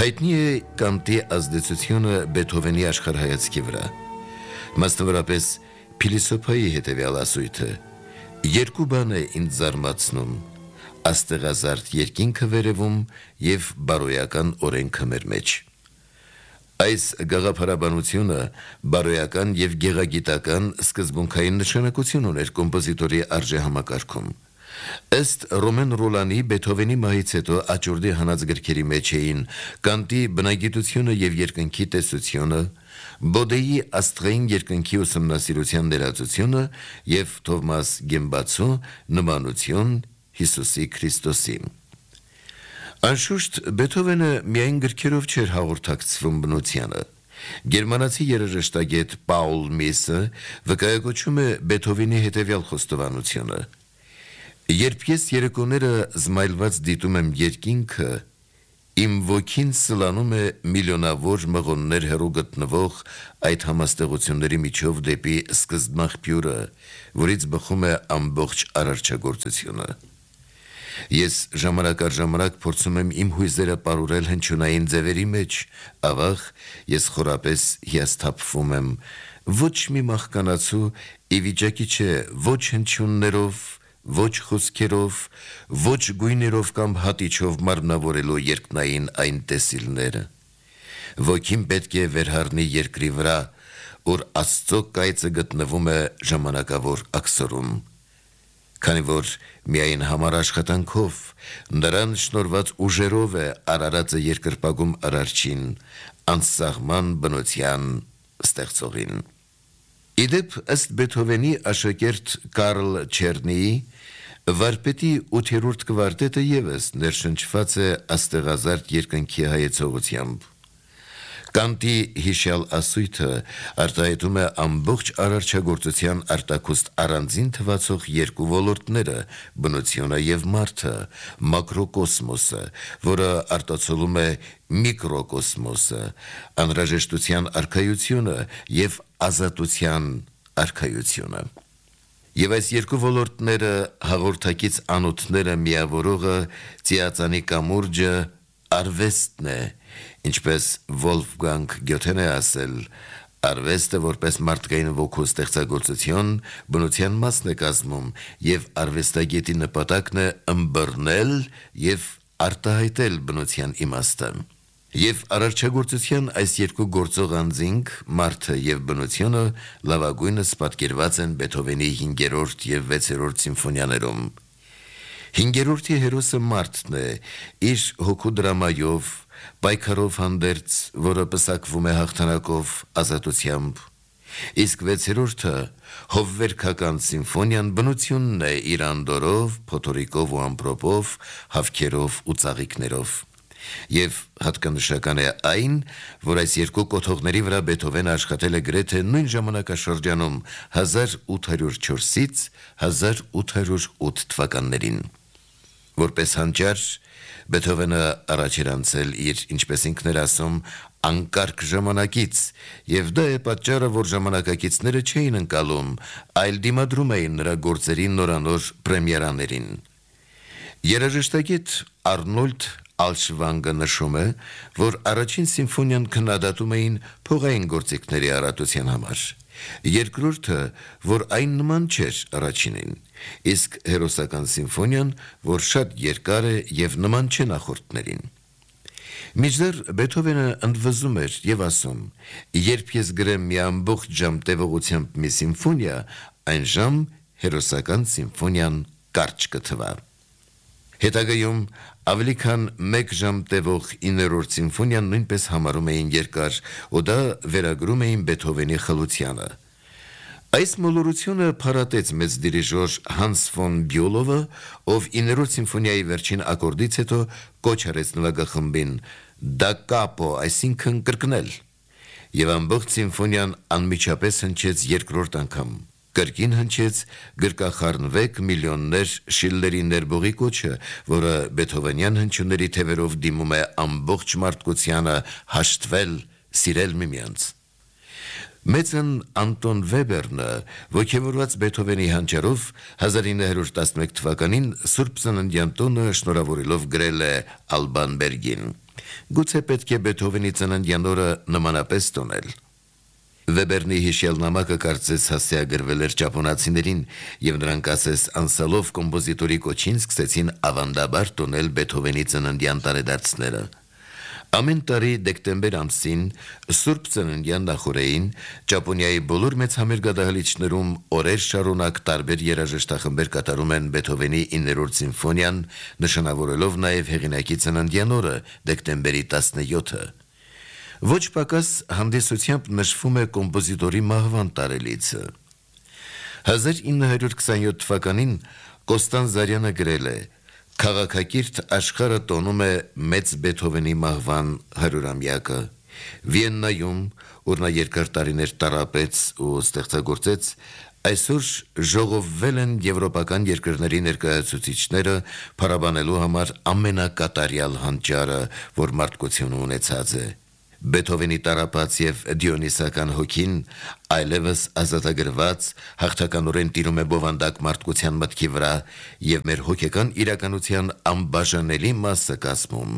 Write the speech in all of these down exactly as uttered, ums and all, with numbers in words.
Հայտնի է կանտի ազդեցությունը Բեթհովենի աշխարհայացքի վրա, մասնավորապես փիլիսոփայի հետևյալ ասույթը. երկու բան է ինձ զարմացնում, աստեղազարդ երկինքը վերևում և բարոյական օրենքը մեր մեջ։ Այս գաղափարաբանությունը բարոյական և գեղագիտական սկզբունքային նշանակություն ուներ կոմպոզիտորի արժեհամակարգում։ Ըստ Ռոմեն Ռոլանի Բեթհովենի մահից հետո աճուրդի հանած գրքերի մեջ էին կանտի բնագիտությունը և երկնքի տեսությունը, Բոդեի աստղային երկնքի ուսումնասիրության ներածությունը և Թովմաս Գեմբացու նմանություն Հիսուսի Քրիստոսի։ Անշուշտ Բեթհովենը միայն գրքերով չէր հաղորդակցվում բնությանը։ Գերմանացի երաժշտագետ Պաուլ Միսը վկայակոչում է Բեթհովենի հետևյալ խոստովանությունը. «Երբ ես երեկոները զմայլված դիտում եմ երկինքը, իմ ոգին սլանում է միլիոնավոր մղոններ հեռու գտնվող այդ համաստեղությունների միջով դեպի սկզբնաղբյուրը, որից բխում է ամբողջ արարչագործությունը։ Ես ժամանակ առ ժամանակ փորձում եմ իմ հույզերը պարուրել հնչյունային ձևերի մեջ, ավաղ ես խորապես հիասթափվում եմ, ոչ մի մահկանացու ի վիճակի չէ ոչ հնչյուններով, ոչ խոսքերով, ոչ գույներով կամ հատիչով մարմնավորելու երկնային այն տեսիլները։ Ոգին պետք է վերհառնի երկրի վրա, որ Աստծո կայծը գտնվում է ժամանակավոր աքսորում, քանի որ միայն համար աշխատանքով, նրան շնորհված ուժերով է արարածը երկրպագում արարչին, անսահման բնության ստեղծողին»։ Իդեպ ըստ Բեթհովենի աշակերտ Կարլ Չեռնիի, վարպետի ութերորդ կվարտետը ևս ներշնչված է աստեղազարդ երկնքի հայեցողությամբ։ Կանտի հիշյալ ասույթը արտահայտում է ամբողջ արարչագործության արտաքուստ առանձին թվացող երկու ոլորտները՝ բնությունը և մարդը, մակրոկոսմոսը, որը արտացոլում է միկրոկոսմոսը, անհրաժեշտության արքայությունը և ազատության արքայությունը։ Եվ այս երկու ոլորտները հաղորդակից անոթները միավորողը ծիածանի կամուրջը արվեստն է, ինչպես Վոլֆգանգ Գյոթեն է ասել. «Արվեստը որպես մարդկային ոգու ստեղծագործություն բնության մասն է կազմում և արվեստագետի նպատակն է ըմբռնել և արտահայտել բնության իմաստը»։ Եվ արարչագործության այս երկու գործող անձինք, մարդը և բնությունը, լավագույնս պատկերված են Բեթհովենի հինգերորդ և վեցերորդ սիմֆոնիաներում։ Հինգերորդի հերոսը մարդն է, իր հոգու դրամայով, պայքարով հանդերձ, որը պսակվում է հաղթանակով, ազատությամբ, իսկ վեցերորդը հովվերքական սիմֆոնիան բնությունն է իր անդորով, փոթորիկով ու ամպրոպով, հավքերով ու ծաղիկներով։ Եվ հատկանշական է այն, որ այս երկու կոթողների վրա Բեթհովենը աշխատել է գրեթե նույն ժամանակաշրջանում հազար ութ հարյուր չորսից հազար ութ հարյուր ութ թվականներին։ Որպես հանճար, Բեթհովենը առաջ էր անցել իր, ինչպես ինքն էր ասում, անկարգ ժամանակից, և դա է պատճառը, որ ժամանակակիցները չէին ընկալում, այլ դիմադրում էին նրա գործերի նորանոր պրեմիերաներին։ Երաժշտագետ Արնոլդ Ալշվանգը նշում է, որ առաջին սիմֆոնիան քննադատում էին փողային գործիքների առատության համար, երկրորդը, որ այն նման չէր առաջինին, իսկ հերոսական սիմֆոնիան, որ շատ երկար է և նման չէ նախորդներին։ Մինչդեռ Բեթհովենը ընդվզում էր և ասում. «Երբ ես գրեմ մի ամբողջ ժամ տևողությամբ մի սիմֆոնիա, այն ժամ հերոսական սիմֆոնիան կարճ կթվա»։ Հետագայում ավելի քան մեկ ժամ տևող իններորդ սիմֆոնիան նույնպես համարում էին երկար, ու դա վերագրում էին Բեթհովենի խլությանը։ Այս մոլորությունը փարատեց մեծ դիրիժոր Հանս ֆոն Բյուլովը, ով իններորդ սիմֆոնիայի վերջին ակորդից հետո կոչ արեց նվագախմբին «Da capo», այսինքն կրկնել, և ամբողջ սիմֆոնիան անմիջապես հնչեց երկրորդ անգամ։ Կրկին հնչեց «Գրկախառնվեք միլիոններ» Շիլլերի ներբողի կոչը, որը բեթհովենյան հնչյունների թևերով դիմում է ամբողջ մարդկությանը հաշտվել, սիրել միմյանց։ Մեծն Անտոն Վեբերնը, ոգևորված Բեթհովենի հանճարով, հազար ինը հարյուր տասնմեկ թվականին Սուրբ Ծննդյան տոնը շնորհավորելով գրել է Ալբան Բերգին. Գուցե պետք է Բեթհովենի ծննդյան օրը նմանապես տոնել։ Վեբերնի հիշյալ նամակը կարծես հասցեագրվել էր ճապոնացիներին, եւ նրանք ասես անսալով կոմպոզիտորի կոչին սկսեցին ավանդաբար տոնել Բեթհովենի ծննդյան տարեդարձները։ Ամեն տարի դեկտեմբեր ամսին Սուրբ Ծննդյան նախօրեին Ճապոնիայի բոլոր մեծ համերգադահլիճներում օրեր շարունակ տարբեր երաժշտախմբեր կատարում են Բեթհովենի իններորդ սիմֆոնիան, նշանավորելով նաև հեղինակի ծննդյան օրը դեկտեմբերի տասնյոթը։ Ոչ պակաս հանդիսությամբ նշվում է կոմպոզիտորի մահվան տարելիցը։ հազար ինը հարյուր քսանյոթ թվականին Կոստան Զարյանը գրել է. «Քաղաքակիրթ աշխարհը տոնում է մեծ Բեթհովենի մահվան հարյուրամյակը։ Վիեննայում, ուր նա երկար տարիներ տառապեց ու ստեղծագործեց, այսօր ժողովվել են եվրոպական երկրների ներկայացուցիչները փառաբանելու համար ամենակատարյալ հանճարը, որ մարդկությունը ունեցած է։ Բեթհովենի տառապած եւ դիոնիսական հոգին այլևս ազատագրված հաղթականորեն տիրում է բովանդակ մարդկության մտքի վրա եւ մեր հոգեկան իրականության անբաժանելի մասը կազմում»։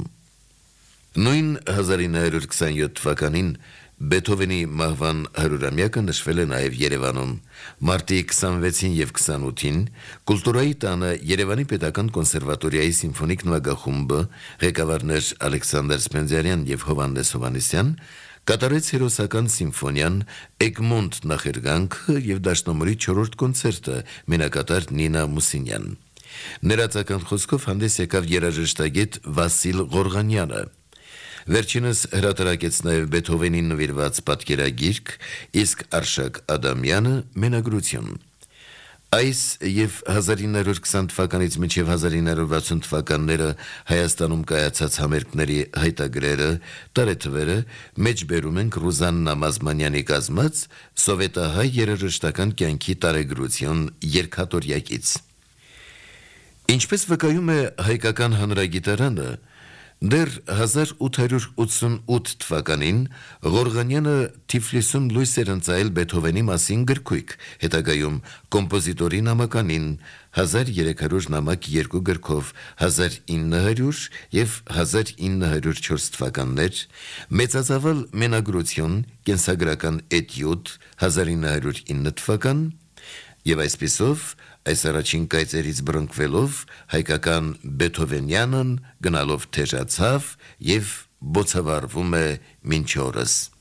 Նույն հազար ինը հարյուր քսանյոթ թվականին Բեթհովենի մահվան հարյուրամյակը նշվել է նաև Երևանում։ Մարտի քսանվեցին եւ քսանութին Կուլտուրայի տանը Երևանի Պետական կոնսերվատորիայի սիմֆոնիկ նվագախումբը, ղեկավարներ Ալեքսանդր Սպենդիարյան եւ Հովհաննես Հովհաննիսյան, կատարեց հերոսական սիմֆոնիան Էգմոնտ նախերգանքը եւ դաշնամուրի չորրորդ կոնցերտը, մենակատար Նինա Մուսինյան։ Ներածական խոսքով հանդես եկավ երաժշտագետ Վասիլ Ղորղանյանը։ Վերջինս հրատարակեց նաև Բեթհովենին նվիրված պատկերագիրք, իսկ Արշակ Ադամյանը մենագրություն։ Այս եւ հազար ինը հարյուր քսան թվականից մինչեւ հազար ինը հարյուր վաթսուն թվականները Հայաստանում կայացած համերգների հայտագրերը, տարեթվերը մեջբերում ենք Ռուզաննա Մազմանյանի կազմած սովետահայ երաժշտական կյանքի տարեգրություն երկաթորյակից։ Ինչպես վկայում է հայկական հանրագիտարանը, դեռ հազար ութ հարյուր ութսունութ թվականին Ղորղանյանը Թիֆլիսում լույս էր ընծայել Բեթհովենի մասին գրքույկ, հետագայում կոմպոզիտորի նամականին հազար երեք հարյուր նամակ երկու գրքով հազար ինը հարյուր եւ հազար ինը հարյուր չորս թվականներ, մեծածավալ մենագրություն, կենսագրական էտյուդ հազար ինը հարյուր ինը թվական եւ այսպիսով այս առաջին կայծերից բռնկվելով հայկական Բեթհովենյանն գնալով թեժացավ եւ բոցավառվում է մինչ օրս։